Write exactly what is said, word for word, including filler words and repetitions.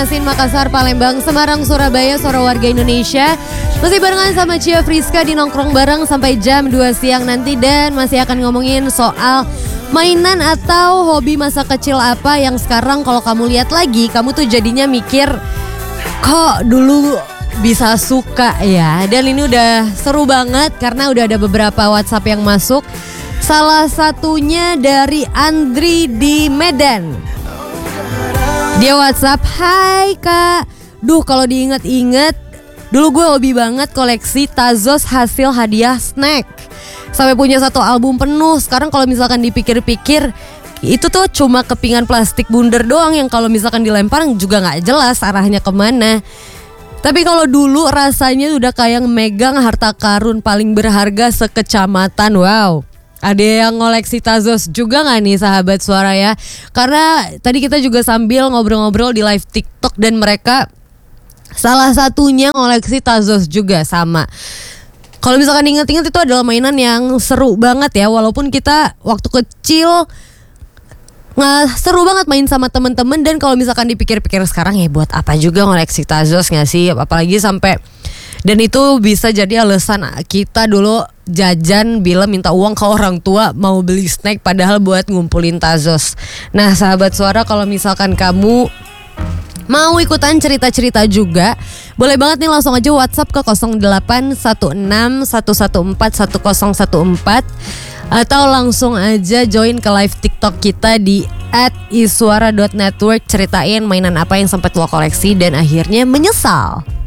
Asin Makassar, Palembang, Semarang, Surabaya, suara warga Indonesia. Masih barengan sama Cia Friska di Nongkrong Bareng sampai jam dua siang nanti. Dan masih akan ngomongin soal mainan atau hobi masa kecil apa yang sekarang kalau kamu lihat lagi, kamu tuh jadinya mikir, kok dulu bisa suka ya. Dan ini udah seru banget karena udah ada beberapa WhatsApp yang masuk. Salah satunya dari Andri di Medan. Dia WhatsApp, hai kak, duh kalau diinget-inget, dulu gue hobi banget koleksi Tazos hasil hadiah snack. Sampai punya satu album penuh. Sekarang kalau misalkan dipikir-pikir, itu tuh cuma kepingan plastik bundar doang yang kalau misalkan dilempar juga gak jelas arahnya kemana. Tapi kalau dulu rasanya udah kayak megang harta karun paling berharga sekecamatan. Wow. Ada yang ngoleksi Tazos juga gak nih sahabat suara ya? Karena tadi kita juga sambil ngobrol-ngobrol di live TikTok dan mereka salah satunya ngoleksi Tazos juga sama. Kalau misalkan inget-inget itu adalah mainan yang seru banget ya. Walaupun kita waktu kecil nggak seru banget main sama temen-temen. Dan kalau misalkan dipikir-pikir sekarang ya buat apa juga ngoleksi Tazos gak sih? Apalagi sampai, dan itu bisa jadi alasan kita dulu jajan bila minta uang ke orang tua mau beli snack padahal buat ngumpulin Tazos. Nah sahabat suara, kalau misalkan kamu mau ikutan cerita-cerita juga, boleh banget nih langsung aja WhatsApp ke nol delapan satu enam satu satu empat satu nol satu empat atau langsung aja join ke live TikTok kita di at iswara dot network. Ceritain mainan apa yang sempat lo koleksi dan akhirnya menyesal.